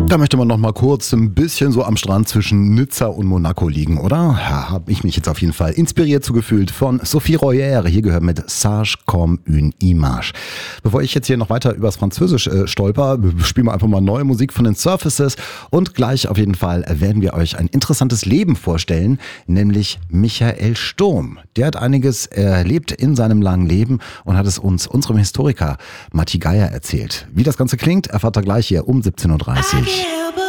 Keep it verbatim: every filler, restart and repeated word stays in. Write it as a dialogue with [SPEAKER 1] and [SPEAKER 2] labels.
[SPEAKER 1] Da möchte man noch mal kurz ein bisschen so am Strand zwischen Nizza und Monaco liegen, oder? Ja, habe ich mich jetzt auf jeden Fall inspiriert zugefühlt von Sophie Royer. Hier gehört mit Sage comme une image. Bevor ich jetzt hier noch weiter übers Französisch äh, stolper, spielen wir einfach mal neue Musik von den Surfaces und gleich auf jeden Fall werden wir euch ein interessantes Leben vorstellen, nämlich Michael Sturm. Der hat einiges erlebt in seinem langen Leben und hat es uns, unserem Historiker Matti Geier, erzählt. Wie das Ganze klingt, erfahrt ihr gleich hier um siebzehn Uhr dreißig.